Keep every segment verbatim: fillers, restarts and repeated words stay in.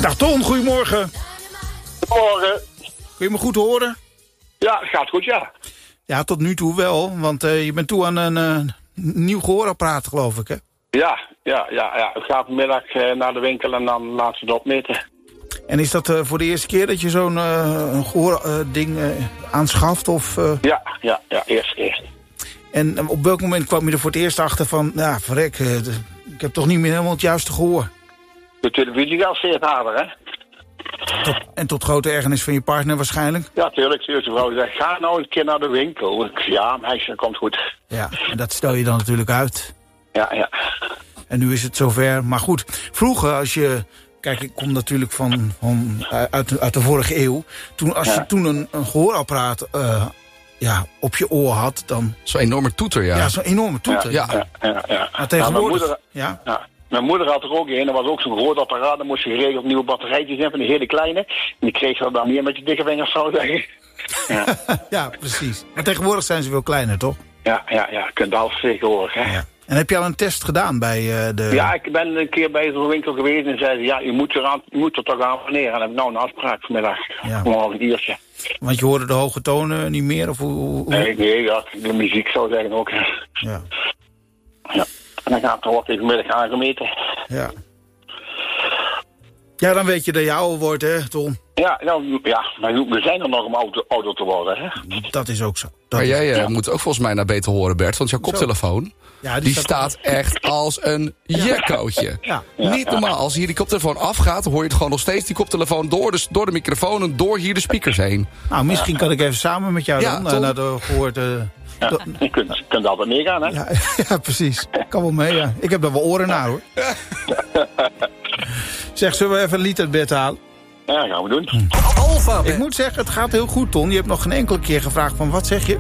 Dag Ton, goedemorgen. Goedemorgen. Kun je me goed horen? Ja, het gaat goed, ja. Ja, tot nu toe wel, want uh, je bent toe aan een uh, nieuw gehoorapparaat, geloof ik, hè? Ja, ja, ja, ja. Ik ga vanmiddag uh, naar de winkel en dan laten we het opmeten. En is dat uh, voor de eerste keer dat je zo'n uh, gehoording uh, aanschaft? Of, uh... Ja, ja, ja, eerst keer. En uh, op welk moment kwam je er voor het eerst achter van, ja, verrek, uh, de, ik heb toch niet meer helemaal het juiste gehoor? De televisie gaat steeds harder, hè? Tot, en tot grote ergernis van je partner waarschijnlijk? Ja, tuurlijk. De vrouw zegt, ga nou een keer naar de winkel. Ja, meisje, dat komt goed. Ja, en dat stel je dan natuurlijk uit. Ja, ja. En nu is het zover. Maar goed, vroeger als je... Kijk, ik kom natuurlijk van, van, uit, uit de vorige eeuw. Toen, als ja. je toen een, een gehoorapparaat uh, ja, op je oor had, dan... Zo'n enorme toeter, ja. Ja, zo'n enorme toeter. Ja, ja, ja. ja. Maar tegenwoordig... Ja, mijn moeder, ja? Ja. Mijn moeder had er ook een. Dat was ook zo'n gehoorapparaat. Dan moest je geregeld nieuwe batterijtjes hebben, die hele kleine. En die kreeg je dan meer met je dikke vingers, zou zeggen. Ja. Ja, precies. Maar tegenwoordig zijn ze veel kleiner, toch? Ja, ja, ja. Je kunt alles tegenwoordig, hè. Ja. En heb je al een test gedaan bij uh, de... Ja, ik ben een keer bij zo'n winkel geweest en zeiden ja, u moet er, aan, u moet er toch aan wanneer. En heb ik nou een afspraak vanmiddag. Ja. Gewoon een uurtje. Want je hoorde de hoge tonen niet meer? Of hoe, hoe... Nee, nee, ja, de muziek zou zeggen ook. Ja. Ja. En dan gaat er wat even middag aangemeten. Ja. Ja, dan weet je dat je ouder wordt, hè, Ton? Ja, nou, ja, maar we zijn er nog om ouder, ouder te worden, hè? Dat is ook zo. Dat maar is... jij uh, ja. moet ook volgens mij naar beter horen, Bert. Want jouw koptelefoon, ja, die, die staat, staat echt als een jekkootje. Ja. Niet normaal. Als hier die koptelefoon afgaat, hoor je het gewoon nog steeds die koptelefoon door de, door de microfoon en door hier de speakers heen. Nou, misschien kan ik even samen met jou Ja, dan uh, naar de gehoord... Uh, Ja, do... je kunt, kunt altijd meegaan, hè? Ja, ja, precies. Kan wel mee, ja. Ik heb daar wel oren naar, hoor. Zeg, zullen we even een lied uit bed halen? Ja, gaan we doen. Hm. Alpha, ik moet zeggen, het gaat heel goed, Ton. Je hebt nog geen enkele keer gevraagd van, wat zeg je?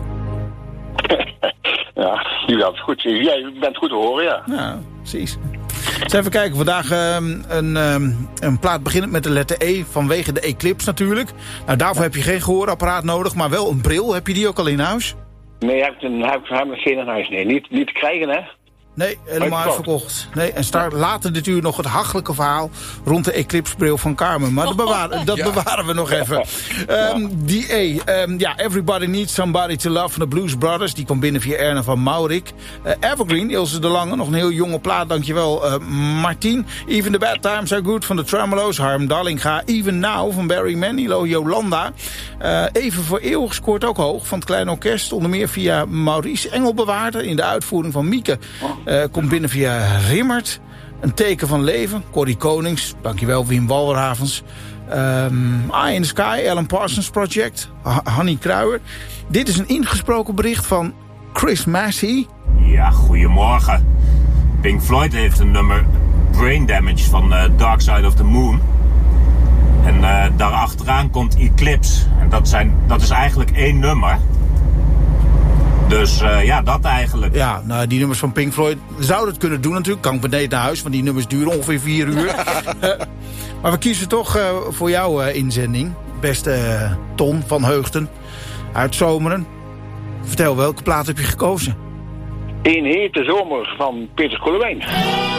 Ja, jullie hadden het goed. Jij bent goed te horen, ja. Ja, precies. Dus even kijken, vandaag um, een, um, een plaat beginnend met de letter E vanwege de Eclipse natuurlijk. Nou, daarvoor heb je geen gehoorapparaat nodig, maar wel een bril. Heb je die ook al in huis? Nee, heb ik heb, heb geen in huis. Nee, niet, niet te krijgen, hè? Nee, helemaal uitverkocht. Nee, en start later dit uur nog het hachelijke verhaal rond de Eclipse-bril van Carmen. Maar dat bewaren, dat ja. bewaren we nog even. Um, die E, um, ja, Everybody Needs Somebody to Love van de Blues Brothers. Die kwam binnen via Erne van Maurik. Uh, Evergreen, Ilse de Lange, nog een heel jonge plaat, dankjewel uh, Martien. Even the Bad Times Are Good van de Tremolo's. Harm Dallinga, Even Now van Barry Manilow, Jolanda. Uh, Even voor Eeuwig scoort ook hoog van het Kleine Orkest. Onder meer via Maurice Engelbewaarder in de uitvoering van Mieke. Uh, komt binnen via Rimmert. Een teken van leven. Corrie Konings. Dankjewel Wim Walravens. Um, Eye in the Sky. Alan Parsons Project. H- Hannie Kruijer. Dit is een ingesproken bericht van Chris Massey. Ja, goedemorgen. Pink Floyd heeft een nummer Brain Damage van uh, Dark Side of the Moon. En uh, daarachteraan komt Eclipse. En dat, zijn, dat is eigenlijk één nummer. Dus uh, ja, dat eigenlijk. Ja, nou, die nummers van Pink Floyd zouden het kunnen doen natuurlijk. Kan ik beneden naar huis, want die nummers duren ongeveer vier uur. uh, maar we kiezen toch uh, voor jouw uh, inzending. Beste uh, Ton van Heugden uit Zomeren. Vertel, welke plaat heb je gekozen? Een hete zomer van Peter Koelewijn.